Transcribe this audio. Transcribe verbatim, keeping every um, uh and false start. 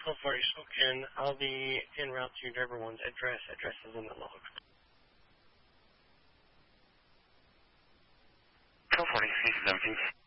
twelve forty Spoken. I'll be en route to driver one's address. Address is in the log. twelve forty, this is empty.